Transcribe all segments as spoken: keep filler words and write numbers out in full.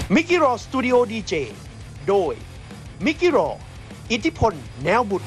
มิกกี้รอสตูดิโอดีเจโดยมิกกี้รออิทธิพลแนวบุตร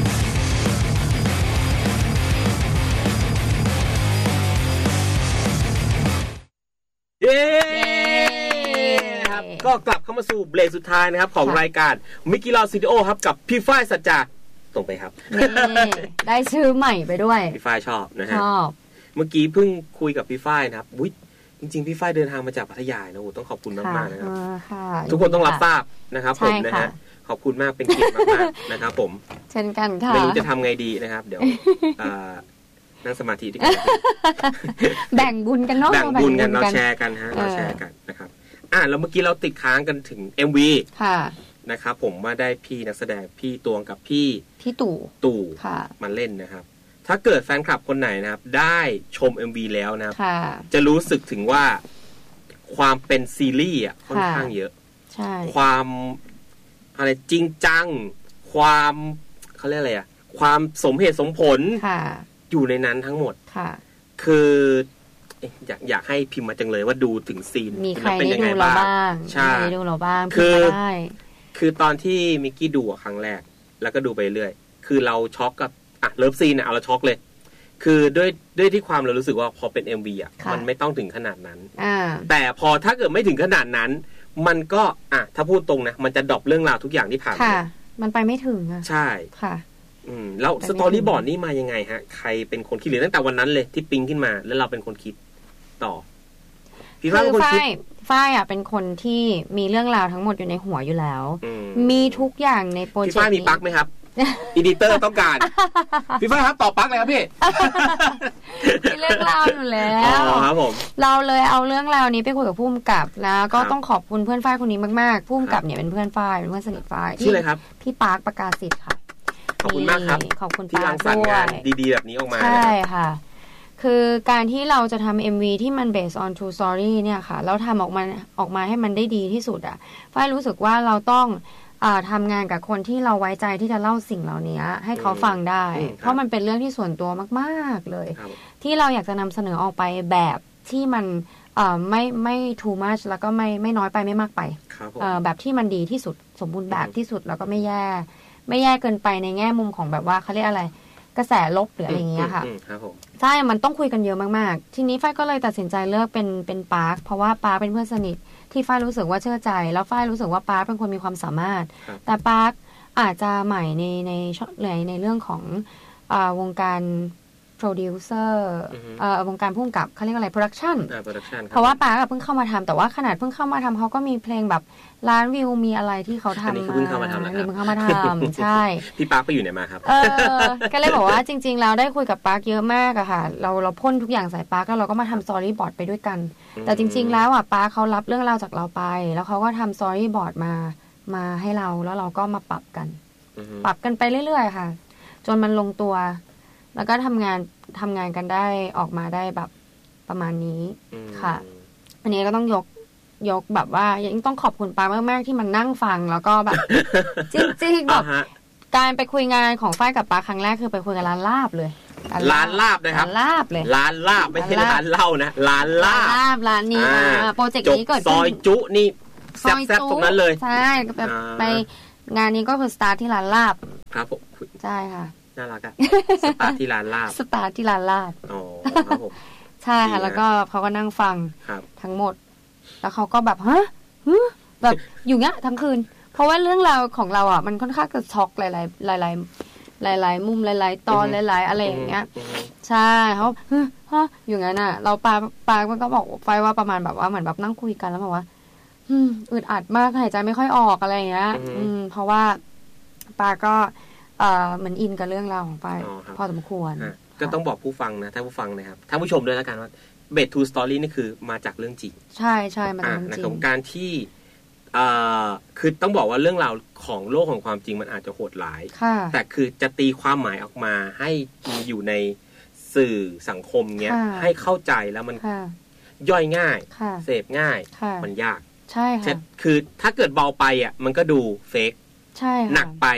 เย้ครับก็กลับเข้ามาสู่เบรกสุดท้ายนะครับของรายการมิกกี้รอสตูดิโอครับกับพี่ฝ้ายสัจจาตรงไปครับได้ชื่อใหม่ไปด้วยพี่ฝ้ายชอบนะฮะชอบเมื่อกี้เพิ่งคุยกับพี่ฝ้ายนะครับอุ๊ยจริงๆพี่ฝ้ายเดินทางมาจากพัทยานะโอ้ต้องขอบคุณมากๆนะครับทุกคนต้องรับทราบนะครับผมนะฮะขอบคุณมากเป็นเกียรติมากๆนะครับผมเช่นกันค่ะไม่รู้จะทำไงดีนะครับเดี๋ยวนั่งสมาธิดีกว่าแบ่งบุญกันเนาะแบ่งบุญกันเราแชร์กันฮะเราแชร์กันนะครับอ่ะแล้วเมื่อกี้เราติดค้างกันถึง เอ็ม วีค่ะนะครับผมว่าได้พี่นักแสดงพี่ตวงกับพี่พี่ตู่ตู่มาเล่นนะครับถ้าเกิดแฟนคลับคนไหนนะครับได้ชม เอ็ม วี แล้วนะครับจะรู้สึกถึงว่าความเป็นซีรีส์อ่ะค่อนข้างเยอะใช่ความอะไรจริงจังความเขาเรียกอะไรอ่ะความสมเหตุสมผลอยู่ในนั้นทั้งหมดคืออยากอยากให้พิมพ์มาจังเลยว่าดูถึงซีนมีใครได้ดูเราบ้างใช่ได้ดูเราบ้างคือคือตอนที่มิกกี้ดูครั้งแรกแล้วก็ดูไปเรื่อยคือเราช็อกกับอ่ะเลิฟซีนอ่ะเอาเราช็อกเลยคือด้วยด้วยที่ความเรารู้สึกว่าพอเป็น เอ็ม วี อ่ะมันไม่ต้องถึงขนาดนั้นแต่พอถ้าเกิดไม่ถึงขนาดนั้นมันก็อ่ะถ้าพูดตรงนะมันจะดรอปเรื่องราวทุกอย่างที่ผ่านมามันไปไม่ถึงอ่ะใช่ค่ะอืมแล้วสตอรี่บอร์ดนี่มายังไงฮะใครเป็นคนคิดหรือตั้งแต่วันนั้นเลยที่ปิ๊งขึ้นมาแล้วเราเป็นคนคิดต่อพี่ฝ้ายเป็นคนคิดฝ้ายอ่ะเป็นคนที่มีเรื่องราวทั้งหมดอยู่ในหัวอยู่แล้วมีทุกอย่างในโปรเจกต์นี้พี่ฝ้ายมีปลั๊กไหมครับอีดิเตอร์ต้องการพี่ฝ้ายครับต่อปลั๊กเลยครับพี่มีเรื่องราวอยู่แล้วอ๋อครับผมเราเลยเอาเรื่องราวนี้ไปคุยกับผู้กำกับแล้วก็ต้องขอบคุณเพื่อนฝ้ายคนนี้มากๆผู้กำกับเนี่ยเป็นเพื่อนฝ้ายเป็นเพื่อนสนิทฝ้ายชื่ออะไรครับพี่ปาร์คประกาศสิทธิ์ค่ะขอบคุณมากครับขอบคุณปาร์คด้วยดีๆแบบนี้ออกมาใช่ค่ะคือการที่เราจะทำ เอ็ม วี ที่มัน based on true story เนี่ยค่ะแล้วทำออกมาออกมาให้มันได้ดีที่สุดอ่ะฝ้ายรู้สึกว่าเราต้องทำงานกับคนที่เราไว้ใจที่จะเล่าสิ่งเหล่านี้ให้เขาฟังได้เพราะมันเป็นเรื่องที่ส่วนตัวมากๆเลยที่เราอยากจะนำเสนอออกไปแบบที่มันไม่ไม่ too much แล้วก็ไม่ไม่น้อยไปไม่มากไปแบบที่มันดีที่สุดสมบูรณ์แบบที่สุดแล้วก็ไม่แย่ไม่แย่เกินไปในแง่มุมของแบบว่าเขาเรียกอะไรกระแสลบหรืออะไรอย่างเงี้ยค่ะใช่มันต้องคุยกันเยอะมากๆทีนี้ฝ้ายก็เลยตัดสินใจเลือกเป็นเป็นปาร์คเพราะว่าปาร์คเป็นเพื่อนสนิทที่ฝ้ายรู้สึกว่าเชื่อใจแล้วฝ้ายรู้สึกว่าปาร์คเป็นคนมีความสามารถแต่ปาร์คอาจจะใหม่ในในในในเรื่องของอ่าวงการโปรดิวเซอร์เอ่อวงการผู้กำกับเขาเรียกอะไรโปรดักชั่นเพราะว่าปาร์คเพิ่งเข้ามาทำแต่ว่าขนาดเพิ่งเข้ามาทำเขาก็มีเพลงแบบล้านวิวมีอะไรที่เขาทำมาอันนี้เพิ่งเข้ามาทำแล้วเพิ่งเข้ามาทำใช่พี่ปาร์คไปอยู่ไหนมาครับเออก็เลยบอกว่าจริงๆเราได้คุยกับปาร์คเยอะมากอะค่ะเราเราพ่นทุกอย่างใส่ปาร์คแล้วเราก็มาทำสตอรี่บอร์ดไปด้วยกันแต่จริงๆแล้วอะปาร์คเขารับเรื่องราวจากเราไปแล้วเขาก็ทำสตอรี่บอร์ดมามาให้เราแล้วเราก็มาปรับกันปรับกันไปเรื่อยๆค่ะจนมันลงตัวแล้วก็ทำงานทำงานกันได้ออกมาได้แบบประมาณนี้ค่ะอันนี้ก็ต้องยกยกแบบว่ายังต้องขอบคุณปามากๆที่มันนั่งฟังแล้วก็แบบจริงๆแบบการไปคุยงานของฝ้ายกับปาครั้งแรกคือไปคุยกับร้านลาบเลยร้านลาบนะครับร้านลาบเลยร้านลาบไม่ใช่ร้านเหล้านะร้านลาบลาบร้านนี้โปรเจกต์นี้เกิดซอยจุนี่แซ่บๆตรงนั้นเลยใช่ไปงานนี้ก็คือสตาร์ทที่ร้านลาบครับผมใช่ค่ะน่ารักอะสตาร์ทที่ร้านลาบสตาร์ทที่ร้านลาบอ๋อครับผมใช่ค่ะแล้วก็เขาก็นั่งฟังทั้งหมดแล้วเขาก็แบบฮะแบบอยู่เงี้ยทั้งคืนเพราะว่าเรื่องราวของเราอ่ะมันค่อนข้างจะช็อกหลายๆหลายๆหลายๆมุมหลายๆตอนหลายๆอะไรอย่างเงี้ยใช่เขาฮะอยู่งั้นอ่ะเราปาปามันก็บอกไฟว่าประมาณแบบว่าเหมือนแบบนั่งคุยกันแล้วบอกว่าอึดอัดมากหายใจไม่ค่อยออกอะไรอย่างเงี้ยเพราะว่าปาก็เหมือนอินกับเรื่องราวของปาพอสมควรก็ต้องบอกผู้ฟังนะถ้าผู้ฟังนะครับท่านผู้ชมด้วยแล้วกันว่าเบสทูสตอรี่นี่คือมาจากเรื่องจริงใช่ใช่มาจากเรื่องจริงของการที่คือต้องบอกว่าเรื่องราวของโลกของความจริงมันอาจจะโหดร้ายแต่คือจะตีความหมายออกมาให้อยู่ในสื่อสังคมเนี้ยให้เข้าใจแล้วมันย่อยง่ายเสพง่ายมันยากใช่ค่ะคือถ้าเกิดเบาไปอ่ะมันก็ดูเฟกหนักไป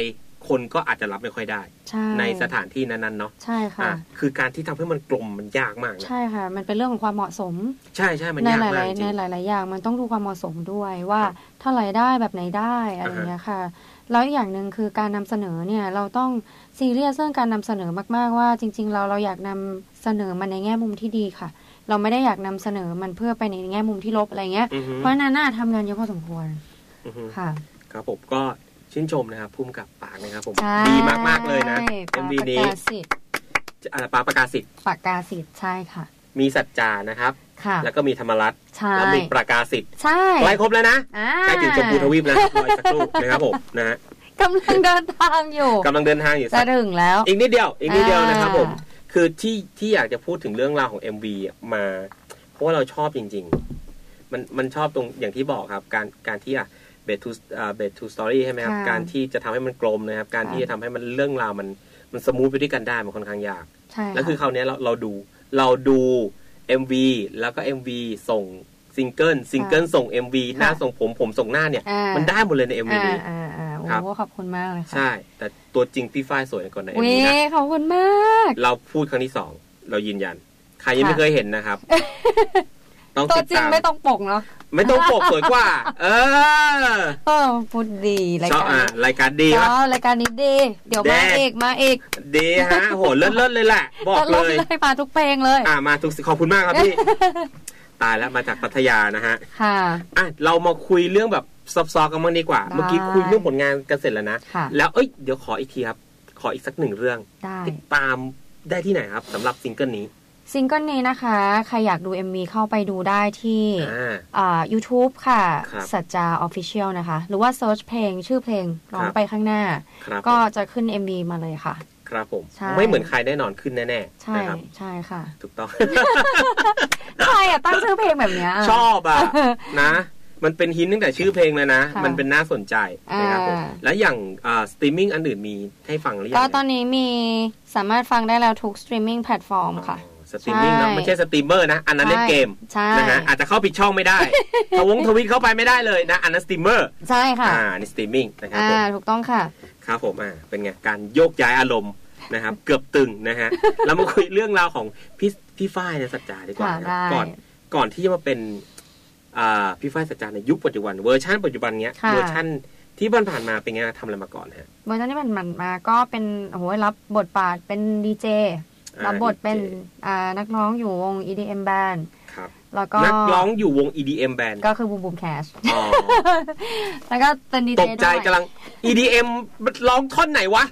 คนก็อาจจะรับไม่ค่อยได้ใ, ในสถานที่นั้นๆเนาะใช่ค่ะคือการที่ทำให้มันกลมมันยากมากใช่ค่ะมันเป็นเรื่องของความเหมาะสมใช่ใช่มันยากมากจริงในหลายๆอย่างมันต้องดูความเหมาะสมด้วยว่าเท่าไหร่ได้แบบไหนได้อะไรเงี้ยค่ะแล้วอย่างหนึ่งคือการนำเสนอเนี่ยเราต้องซีเรียสเรื่องการนำเสนอมากๆว่าจริงๆเราเราอยากนำเสนอมันในแง่มุมที่ดีค่ะเราไม่ได้อยากนำเสนอมันเพื่อไปในแง่มุมที่ลบอะไรเงี้ยเพราะนั้นน่าทำงานเยอะพอสมควรค่ะครับผมก็ชื่นชมนะครับภูมิกับปากนะครับผมดีมากๆเลยนะ เอ็ม วี นี้ปาประกาศสิทธิ์ประกาศสิทธิ์ใช่ค่ะมีสัจจานะครับแล้วก็มีธรรมรัตน์แล้วมีประกาศสิทธิ์ใช่ใกล้ครบแล้วนะใกล้ถึงชมพูทวีปแล้วรออีกสักครู่นะครับผมนะฮะกำลังเดินทางอยู่กำลังเดินทางอยู่จะถึงแล้วอีกนิดเดียวอีกนิดเดียวนะครับผมคือที่ที่อยากจะพูดถึงเรื่องราวของ เอ็ม วี มาเพราะว่าเราชอบจริงๆมันมันชอบตรงอย่างที่บอกครับการการที่อ่ะเบสทูอ่าเบสทูสตอรี่ใช่ไหมครับการที่จะทำให้มันกลมนะครับการที่จะทำให้มันเรื่องราวมันมันสมูทไปด้วยกันได้มันค่อนข้างยากแล้วคือคราวนี้เราเราดูเราดู เอ็ม วี แล้วก็ เอ็ม วี ส่งซิงเกิลซิงเกิลส่ง เอ็ม วี หน้าส่งผมผมส่งหน้าเนี่ยมันได้หมดเลยใน เอ็ม วี นี้ครับโอ้ขอบคุณมากเลยค่ะใช่แต่ตัวจริงพี่ฝ้ายสวยกว่าใน เอ็ม วี นะขอบคุณมากเราพูดครั้งที่สองเรายืนยันใครยังไม่เคยเห็นนะครับต้องติดตามตัวจริงไม่ต้องปกเนาะไม่ต้องปกสวยกว่าเออเออพูดดีรายการรายการดีครับรายการนี้ดีเดี๋ยวมาอีกมาอีกดีฮะโหเลิศๆเลยแหละบอกเลยมาทุกเพลงเลยอ่ามาทุกขอบคุณมากครับพี่ตายแล้วมาจากพัทยานะฮะค่ะอ่ะเรามาคุยเรื่องแบบซอฟๆกันบ้างดีกว่าเมื่อกี้คุยเรื่องผลงานกันเสร็จแล้วนะแล้วเอ้ยเดี๋ยวขออีกทีครับขออีกสักหนึ่งเรื่องติดตามได้ที่ไหนครับสำหรับซิงเกิลนี้ซิงเกิลนี้นะคะใครอยากดู เอ็ม วี เข้าไปดูได้ที่อ่า YouTube ค่ะสัจจา Official นะคะหรือว่าเซิร์ชเพลงชื่อเพลงร้องไปข้างหน้าก็จะขึ้น เอ็ม วี มาเลยค่ะครับผมไม่เหมือนใครแน่นอนขึ้นแน่ๆใช่ใช่ค่ะถูกต้องใครอ่ะตั้งชื่อเพลงแบบนี้ชอบอ่ะนะมันเป็นฮินตั้งแต่ชื่อเพลงเลยนะมันเป็นน่าสนใจนะครับผมแล้วอย่างสตรีมมิ่งอันอื่นมีให้ฟังหรือยังก็ตอนนี้มีสามารถฟังได้แล้วทุกสตรีมมิ่งแพลตฟอร์มค่ะสตรีมมิ่งนะไม่ใช่สตรีมเมอร์นะอันนั้นเล่นเกมนะฮะอาจจะเข้าผิดช่องไม่ได้ทวงทวิตเข้าไปไม่ได้เลยนะอันนั้นสตรีมเมอร์ใช่ค่ะอ่านี่สตรีมมิ่งนะครับผมอ่าถูกต้องค่ะครับผมอ่าเป็นไงการโยกย้ายอารมณ์นะครับเกือบตึงนะฮะเรามาคุยเรื่องราวของพี่พี่ฝ้ายในสัจจาดีกว่าก่อนก่อนที่จะมาเป็นอ่าพี่ฝ้ายสัจจาในยุคปัจจุบันเวอร์ชันปัจจุบันเนี้ยเวอร์ชันที่ผ่านมาเป็นไงทำอะไรมาก่อนฮะเวอร์ชันที่ผ่านมาก็เป็นโอ้โหรับบทบาทเป็นดีเจรับบทเป็นนักร้องอยู่วง อี ดี เอ็ม Band ครับแล้วก็นักร้องอยู่วง อี ดี เอ็ม Band ก็คือบูมบูมแคชแล้วก็เป็นดีเจตกใจกำลัง อี ดี เอ็ม ร้องท่อนไหนวะ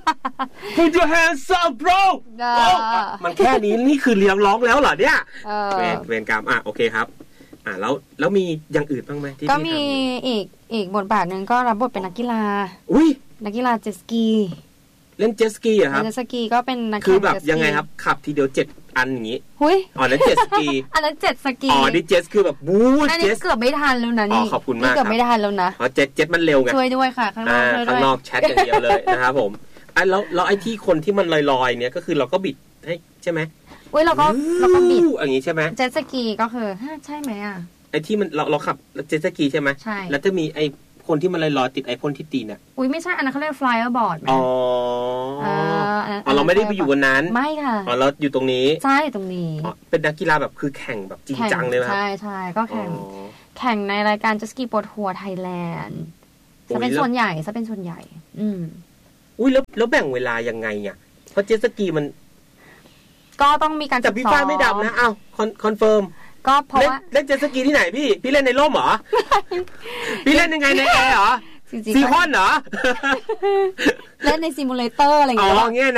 Put your hands up bro มันแค่นี้นี่คือเรียงร้องแล้วเหรอเนี่ยเวรเวรกรรมอ่ะโอเคครับอ่ะแล้วแล้วมีอย่างอื่นบ้างไหมที่ก็มีอีกอีกบทบาทนึงก็รับบทเป็นนักกีฬาอุ้ยนักกีฬาเจ็ตสกีเล่นเจ็ตสกีอะครับเจ็ตสกีก็เป็นนักคือแบบยังไงครับขับทีเดียวเจ็ดอันอย่างงี้หุ้ยอ๋อนั่นเจ็ตสกีอันนั้นเจ็ตสกีอ๋อนี่เจ็ตคือแบบบู๊อันนี้เกือบไม่ทันแล้วนะนี่อ๋อขอบคุณมากเกือบไม่ทันแล้วนะอ๋อเจ็ตเจ็ตมันเร็วไงช่วยด้วยค่ะข้างนอกด้วยข้างนอกแชทอย่างเดียวเลยนะครับผมไอ้แล้วแล้วไอ้ที่คนที่มันลอยๆเนี่ยก็คือเราก็บิดให้ใช่ไหมอุ้ยเราก็เราก็บิดอย่างงี้ใช่ไหมเจ็ตสกีก็คือใช่ไหมอ่ะไอ้ที่มันเราเราขับเจ็ตสกีใช่ไหมใช่แล้วจะมีไอ้คนที่มันลอยๆติดไอพ่นที่ตีนอ่ะอุ้ยไม่ใช่อันนั้นเขาเรียก flyer board อ๋ออ๋อเราไม่ได้ไปอยู่บนนั้นไม่ค่ะอ๋อเราอยู่ตรงนี้ใช่ตรงนี้อ๋อเป็นนักกีฬาแบบคือแข่งแบบจริงจังเลยครับใช่ใช่ก็แข่งแข่งในรายการ Jet Ski ปวดหัวไทยแลนด์จะเป็นส่วนใหญ่จะเป็นส่วนใหญ่อืมอุ้ยแล้วแล้วแบ่งเวลายังไงอ่ะเพราะเจ็ตสกีมันก็ต้องมีการแต่พี่ฟ้าไม่ดำนะอ้าวคอนเฟิร์มก็เพราะว่าเล่นเจ็ตสกีที่ไหนพี่พี่เล่นในร่มเหรอพี่เล่นยังไงในแอร์เหรอซีคอนเหรอเล่นในซิมูเลเตอร์อะไรอย่างเงี้ยอ๋อเงี้ย